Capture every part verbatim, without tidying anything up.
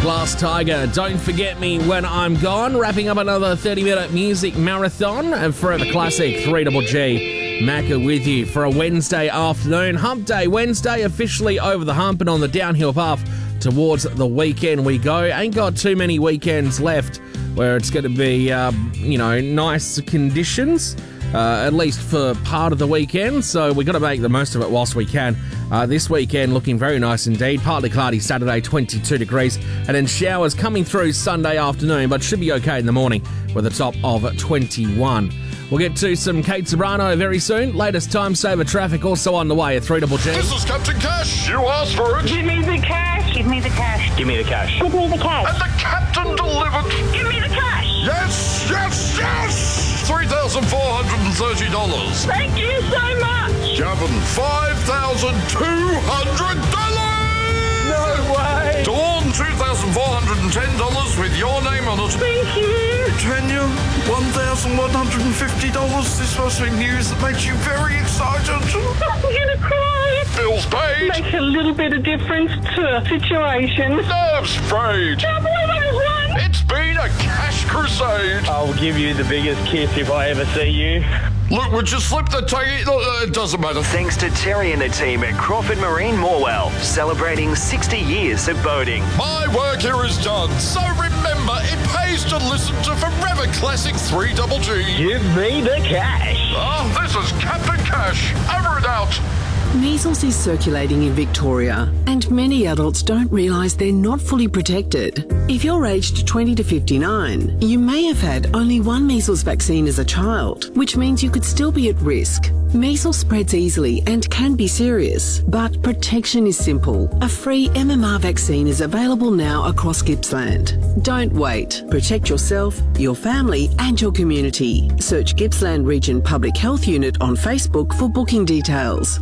Glass Tiger, Don't Forget Me When I'm Gone. Wrapping up another thirty-minute music marathon and Forever Classic, three Double G. Macca with you for a Wednesday afternoon. Hump Day Wednesday, officially over the hump and on the downhill path towards the weekend we go. Ain't got too many weekends left where it's going to be, uh, you know, nice conditions. Uh, at least for part of the weekend, so we've got to make the most of it whilst we can. Uh, this weekend looking very nice indeed. Partly cloudy Saturday, twenty-two degrees, and then showers coming through Sunday afternoon, but should be okay in the morning with a top of twenty-one. We'll get to some Kate Sobrano very soon. Latest time saver traffic also on the way at three Double G. This is Captain Cash. You asked for it. Give me the cash. Give me the cash. Give me the cash. Give me the cash. And the captain delivered. Give me the cash. Yes, yes, yes. three thousand four hundred thirty dollars. Thank you so much. Gavin, five thousand two hundred dollars. No way. Dawn, two thousand four hundred ten dollars with your name on it. Thank you. Tanya, one thousand one hundred fifty dollars. This must be news that makes you very excited. I'm going to cry. Bills paid. Makes a little bit of difference to a situation. Nerves frayed. Can't believe I won. It's been a cash crusade. I'll give you the biggest kiss if I ever see you. Look, would you slip the taggy? Uh, it doesn't matter. Thanks to Terry and the team at Crawford Marine Morwell, celebrating sixty years of boating. My work here is done, so remember, it pays to listen to Forever Classic three Double G. Give me the cash. Ah, this is Captain Cash. Over and out. Measles is circulating in Victoria, and many adults don't realise they're not fully protected. If you're aged twenty to fifty-nine, you may have had only one measles vaccine as a child, which means you could still be at risk. Measles spreads easily and can be serious, but protection is simple. A free M M R vaccine is available now across Gippsland. Don't wait. Protect yourself, your family and your community. Search Gippsland Region Public Health Unit on Facebook for booking details.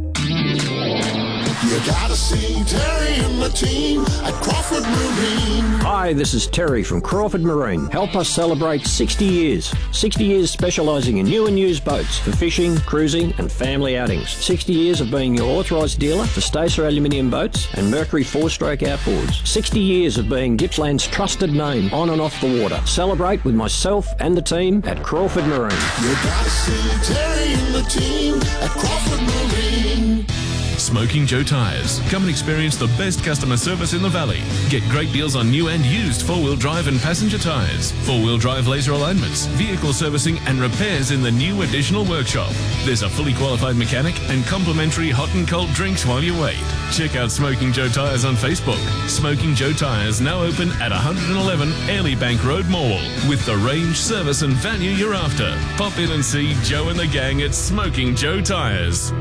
You gotta see Terry and the team at Crawford Marine. Hi, this is Terry from Crawford Marine. Help us celebrate sixty years. sixty years specialising in new and used boats for fishing, cruising and family outings. sixty years of being your authorised dealer for Stacer aluminium boats and Mercury four-stroke outboards. sixty years of being Gippsland's trusted name on and off the water. Celebrate with myself and the team at Crawford Marine. You gotta see Terry and the team at Crawford Marine. Smoking Joe Tyres. Come and experience the best customer service in the valley. Get great deals on new and used four-wheel drive and passenger tyres, four-wheel drive laser alignments, vehicle servicing and repairs in the new additional workshop. There's a fully qualified mechanic and complimentary hot and cold drinks while you wait. Check out Smoking Joe Tyres on Facebook. Smoking Joe Tyres now open at one eleven Airlie Bank Road, Morwell, with the range, service and value you're after. Pop in and see Joe and the gang at Smoking Joe Tyres.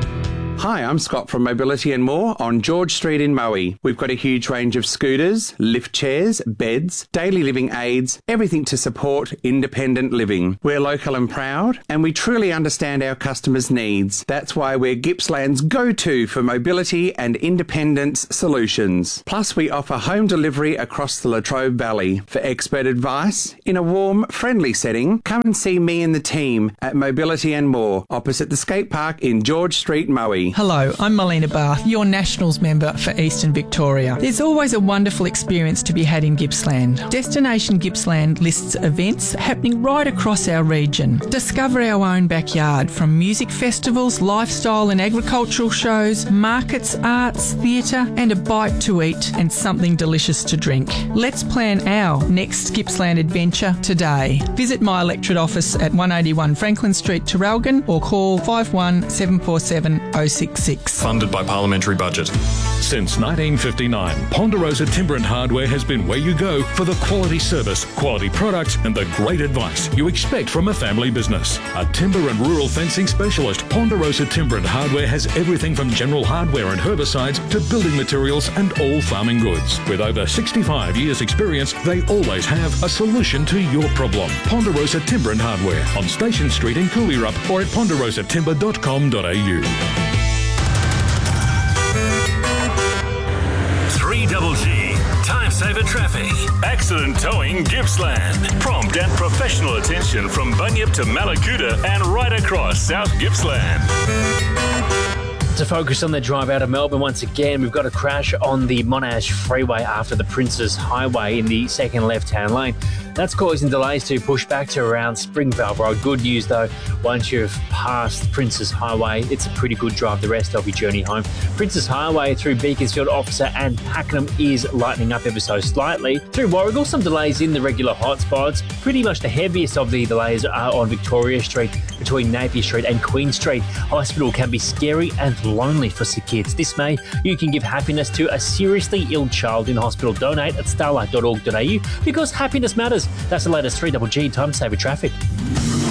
Hi, I'm Scott from Mobility and More on George Street in Moe. We've got a huge range of scooters, lift chairs, beds, daily living aids, everything to support independent living. We're local and proud, and we truly understand our customers' needs. That's why we're Gippsland's go-to for mobility and independence solutions. Plus, we offer home delivery across the Latrobe Valley. For expert advice, in a warm, friendly setting, come and see me and the team at Mobility and More, opposite the skate park in George Street, Moe. Hello, I'm Melina Bath, your Nationals member for Eastern Victoria. There's always a wonderful experience to be had in Gippsland. Destination Gippsland lists events happening right across our region. Discover our own backyard, from music festivals, lifestyle and agricultural shows, markets, arts, theatre and a bite to eat and something delicious to drink. Let's plan our next Gippsland adventure today. Visit my electorate office at one eighty-one Franklin Street, Terralgan, or call five one seven four seven oh six six. Funded by Parliamentary Budget. Since nineteen fifty-nine, Ponderosa Timber and Hardware has been where you go for the quality service, quality products and the great advice you expect from a family business. A timber and rural fencing specialist, Ponderosa Timber and Hardware has everything from general hardware and herbicides to building materials and all farming goods. With over sixty-five years experience, they always have a solution to your problem. Ponderosa Timber and Hardware on Station Street in Cooleyrup or at ponderosa timber dot com dot a u. three Double G, Time Saver Traffic. Accident Towing Gippsland. Prompt and professional attention from Bunyip to Malakuta and right across South Gippsland. To focus on the drive out of Melbourne once again, we've got a crash on the Monash Freeway after the Princes Highway in the second left-hand lane. That's causing delays to push back to around Springvale Road. Good news though, once you've passed Princes Highway, it's a pretty good drive the rest of your journey home. Princes Highway through Beaconsfield Officer and Pakenham is lightening up ever so slightly. Through Warragul, some delays in the regular hotspots. Pretty much the heaviest of the delays are on Victoria Street between Napier Street and Queen Street. Hospital can be scary and lonely for sick kids. This May, you can give happiness to a seriously ill child in hospital. Donate at starlight dot org dot a u because happiness matters. That's the latest three G G Time Saver Traffic.